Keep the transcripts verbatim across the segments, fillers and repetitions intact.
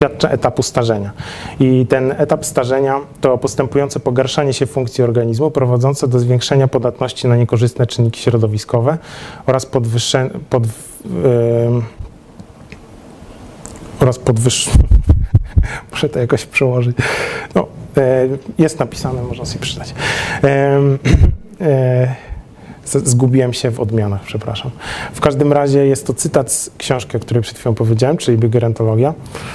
etapu starzenia. I ten etap starzenia to postępujące pogarszanie się funkcji organizmu prowadzące do zwiększenia podatności na niekorzystne czynniki środowiskowe oraz podwyższenia pod, yy, oraz podwyższenia muszę to jakoś przełożyć. No, yy, jest napisane, można sobie przeczytać. Yy, yy, Zgubiłem się w odmianach, przepraszam. W każdym razie jest to cytat z książki, o której przed chwilą powiedziałem, czyli biogerontologia.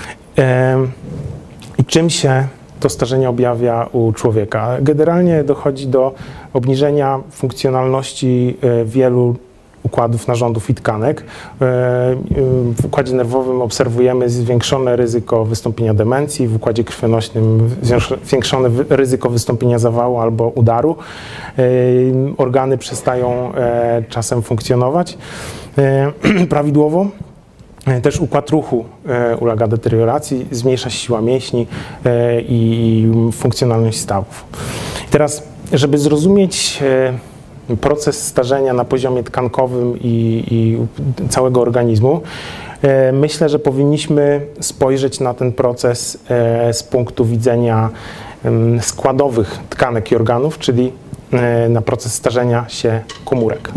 I czym się to starzenie objawia u człowieka? Generalnie dochodzi do obniżenia funkcjonalności wielu układów, narządów i tkanek. W układzie nerwowym obserwujemy zwiększone ryzyko wystąpienia demencji, w układzie krwionośnym zwiększone ryzyko wystąpienia zawału albo udaru. Organy przestają czasem funkcjonować prawidłowo. Też układ ruchu ulega deterioracji, zmniejsza się siła mięśni i funkcjonalność stawów. I teraz, żeby zrozumieć proces starzenia na poziomie tkankowym i, i całego organizmu, myślę, że powinniśmy spojrzeć na ten proces z punktu widzenia składowych tkanek i organów, czyli na proces starzenia się komórek.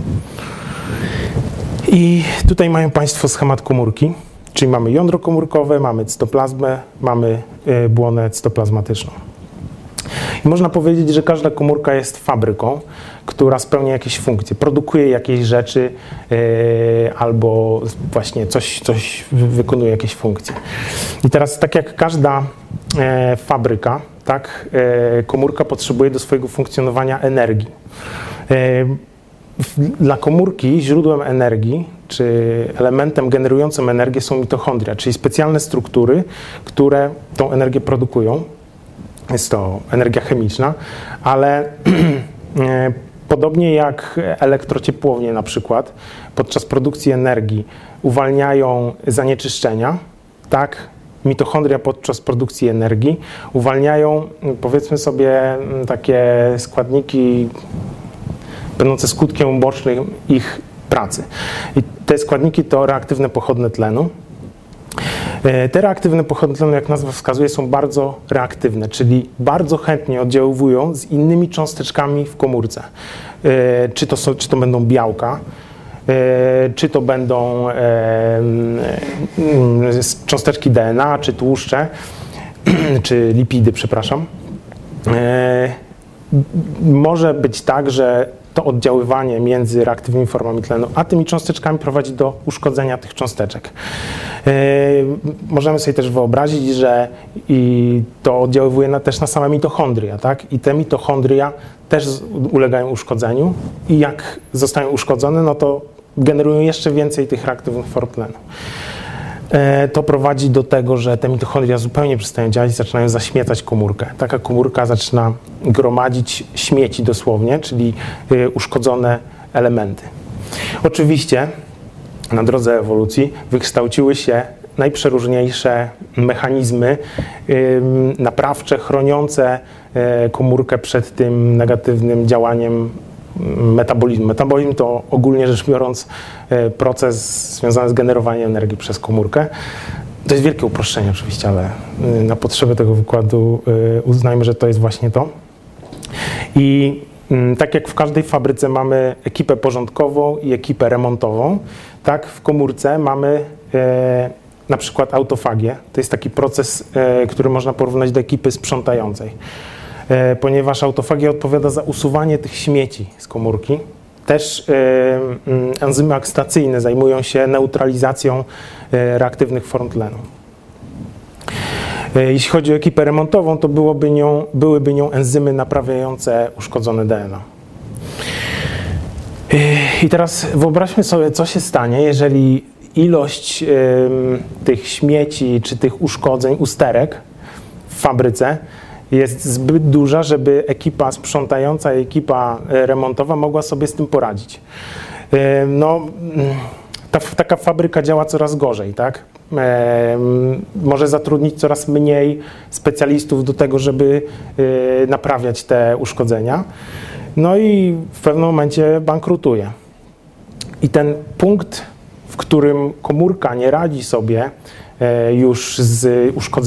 I tutaj mają Państwo schemat komórki, czyli mamy jądro komórkowe, mamy cytoplazmę, mamy błonę cytoplazmatyczną. I można powiedzieć, że każda komórka jest fabryką, która spełnia jakieś funkcje, produkuje jakieś rzeczy yy, albo właśnie coś, coś wykonuje jakieś funkcje. I teraz tak jak każda e, fabryka, tak e, komórka potrzebuje do swojego funkcjonowania energii. E, Dla komórki źródłem energii, czy elementem generującym energię są mitochondria, czyli specjalne struktury, które tą energię produkują. Jest to energia chemiczna, ale podobnie jak elektrociepłownie na przykład, podczas produkcji energii uwalniają zanieczyszczenia, tak mitochondria podczas produkcji energii uwalniają, powiedzmy sobie, takie składniki będące skutkiem ubocznym ich pracy. I te składniki to reaktywne pochodne tlenu. Te reaktywne pochodne tlenu, jak nazwa wskazuje, są bardzo reaktywne, czyli bardzo chętnie oddziaływują z innymi cząsteczkami w komórce. Czy to, są, czy to będą białka, czy to będą cząsteczki D N A, czy tłuszcze, czy lipidy, przepraszam. Może być tak, że to oddziaływanie między reaktywnymi formami tlenu a tymi cząsteczkami prowadzi do uszkodzenia tych cząsteczek. Yy, możemy sobie też wyobrazić, że i to oddziaływuje na, też na same mitochondria, tak? I te mitochondria też ulegają uszkodzeniu i jak zostają uszkodzone, no to generują jeszcze więcej tych reaktywnych form tlenu. To prowadzi do tego, że te mitochondria zupełnie przestają działać i zaczynają zaśmiecać komórkę. Taka komórka zaczyna gromadzić śmieci dosłownie, czyli uszkodzone elementy. Oczywiście na drodze ewolucji wykształciły się najprzeróżniejsze mechanizmy naprawcze, chroniące komórkę przed tym negatywnym działaniem metabolizmu. Metabolizm to ogólnie rzecz biorąc proces związany z generowaniem energii przez komórkę. To jest wielkie uproszczenie oczywiście, ale na potrzeby tego wykładu uznajmy, że to jest właśnie to. I tak jak w każdej fabryce mamy ekipę porządkową i ekipę remontową, tak w komórce mamy na przykład autofagię. To jest taki proces, który można porównać do ekipy sprzątającej. Ponieważ autofagia odpowiada za usuwanie tych śmieci z komórki. Też enzymy oksydacyjne zajmują się neutralizacją reaktywnych form tlenu. Jeśli chodzi o ekipę remontową, to byłoby nią, byłyby nią enzymy naprawiające uszkodzone D N A. I teraz wyobraźmy sobie, co się stanie, jeżeli ilość tych śmieci czy tych uszkodzeń, usterek w fabryce jest zbyt duża, żeby ekipa sprzątająca i ekipa remontowa mogła sobie z tym poradzić. No, ta, taka fabryka działa coraz gorzej, tak? Może zatrudnić coraz mniej specjalistów do tego, żeby naprawiać te uszkodzenia. No i w pewnym momencie bankrutuje. I ten punkt, w którym komórka nie radzi sobie już z uszkodzeniem